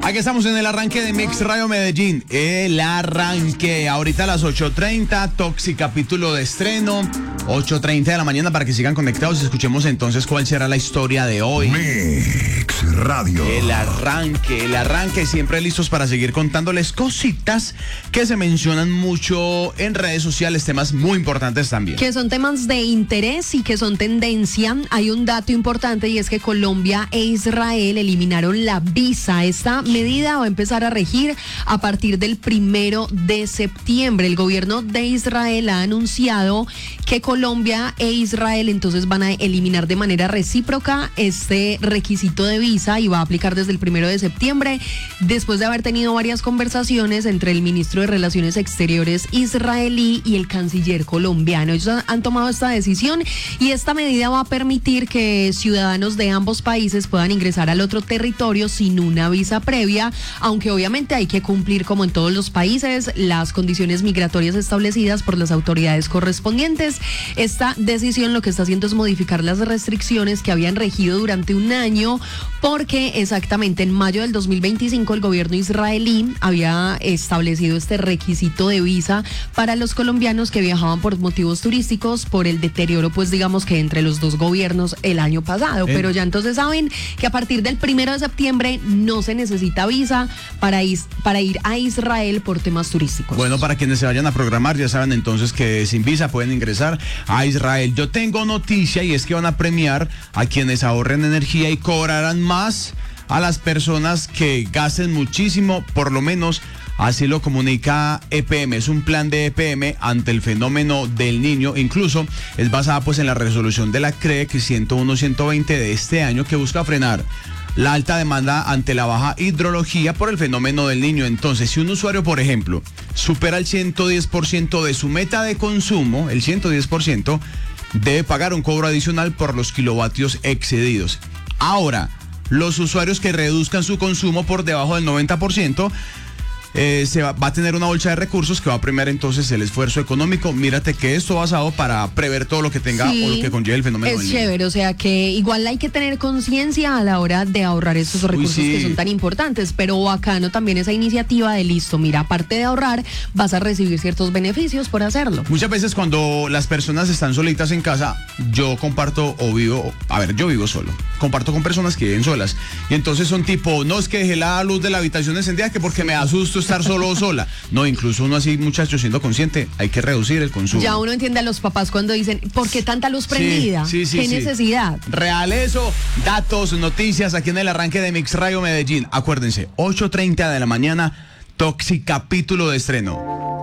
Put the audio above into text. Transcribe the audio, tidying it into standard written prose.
Aquí estamos en el arranque de Mix Radio Medellín. El arranque. Ahorita a las 8:30, Toxi capítulo de estreno. 8:30 de la mañana para que sigan conectados. Escuchemos entonces cuál será la historia de hoy. Mix Radio. El arranque. Siempre listos para seguir contándoles cositas que se mencionan mucho en redes sociales. Temas muy importantes también. Que son temas de interés y que son tendencia. Hay un dato importante y es que Colombia e Israel eliminaron la visa. Esta medida va a empezar a regir a partir del 1 de septiembre. El gobierno de Israel ha anunciado que Colombia e Israel entonces van a eliminar de manera recíproca este requisito de visa y va a aplicar desde el 1 de septiembre, después de haber tenido varias conversaciones entre el ministro de Relaciones Exteriores israelí y el canciller colombiano. Ellos han tomado esta decisión y esta medida va a permitir que ciudadanos de ambos países puedan ingresar al otro territorio sin una visa previa, aunque obviamente hay que cumplir, como en todos los países, las condiciones migratorias establecidas por las autoridades correspondientes. Esta decisión lo que está haciendo es modificar las restricciones que habían regido durante un año, porque exactamente en mayo del 2025 el gobierno israelí había establecido este requisito de visa para los colombianos que viajaban por motivos turísticos por el deterioro, pues digamos que entre los dos gobiernos el año pasado. Pero ya entonces saben que a partir del 1 de septiembre no se necesita visa para ir a Israel por temas turísticos. Bueno, para quienes se vayan a programar, ya saben entonces que sin visa pueden ingresar a Israel. Yo tengo noticia y es que van a premiar a quienes ahorren energía y cobrarán más a las personas que gasten muchísimo, por lo menos así lo comunica EPM. Es un plan de EPM ante el fenómeno del Niño. Incluso es basada pues en la resolución de la CREC 101-120 de este año, que busca frenar la alta demanda ante la baja hidrología por el fenómeno del Niño. Entonces, si un usuario, por ejemplo, supera el 110% de su meta de consumo, el 110%, debe pagar un cobro adicional por los kilovatios excedidos. Ahora, los usuarios que reduzcan su consumo por debajo del 90%, va a tener una bolsa de recursos que va a premiar entonces el esfuerzo económico. Mírate que esto basado para prever todo lo que tenga o lo que conlleve el fenómeno del Niño. Es chévere, o sea que igual hay que tener conciencia a la hora de ahorrar estos recursos que son tan importantes, pero bacano también esa iniciativa de listo, mira, aparte de ahorrar, vas a recibir ciertos beneficios por hacerlo. Muchas veces cuando las personas están solitas en casa, yo vivo solo, comparto con personas que viven solas, y entonces son tipo, no, es que dejé la luz de la habitación encendida que porque me asusto estar solo o sola. No, incluso uno así, muchachos, siendo consciente, hay que reducir el consumo. Ya uno entiende a los papás cuando dicen, ¿por qué tanta luz prendida? ¿Qué necesidad? Real eso, datos, noticias aquí en el arranque de Mix Radio Medellín. Acuérdense, 8:30 de la mañana, Toxi capítulo de estreno.